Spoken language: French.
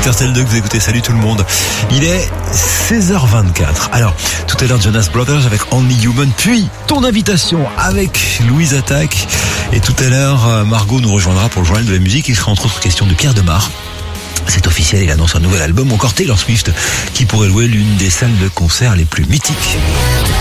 sur RTL2 que vous écoutez. Salut tout le monde. Il est 16h24. Alors, tout à l'heure Jonas Brothers avec Only Human, puis ton invitation avec Louise Attaque. Et tout à l'heure, Margot nous rejoindra pour le journal de la musique. Il sera entre autres question de Pierre Demar. C'est officiel, il annonce un nouvel album. Encore Taylor Swift qui pourrait louer l'une des salles de concert les plus mythiques.